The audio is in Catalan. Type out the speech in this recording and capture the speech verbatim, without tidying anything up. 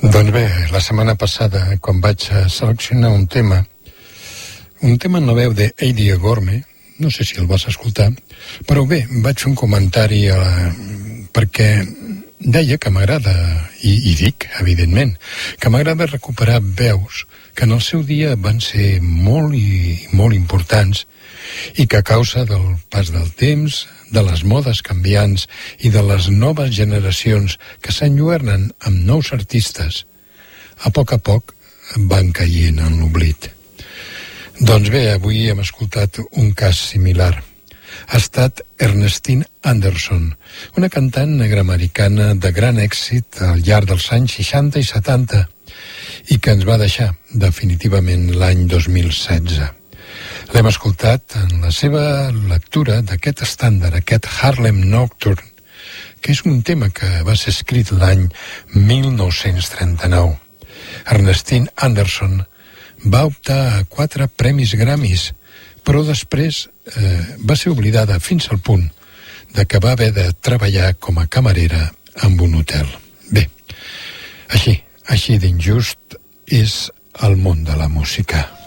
Doncs bé, la setmana passada, quan vaig seleccionar un tema, un tema en la veu de Eddie Agorme, no sé si el vas escoltar, però bé, vaig fer un comentari a la... perquè deia que m'agrada, i, i dic, evidentment, que m'agrada recuperar veus que en el seu dia van ser molt i molt importants i que a causa del pas del temps, de les modes canviants i de les noves generacions que s'enlluernen amb nous artistes, a poc a poc van caient en l'oblit. Doncs bé, avui hem escoltat un cas similar. Ha estat Ernestine Anderson, una cantant negroamericana de gran èxit al llarg dels anys seixanta i setanta i que ens va deixar definitivament l'any dos mil setze. L'hem escoltat en la seva lectura d'aquest estàndard, aquest Harlem Nocturne, que és un tema que va ser escrit l'any mil nou-cents trenta-nou. Ernestine Anderson va optar a quatre premis Grammys, però després eh, va ser oblidada fins al punt de que va haver de treballar com a camarera en un hotel. Bé, així, així d'injust és el món de la música.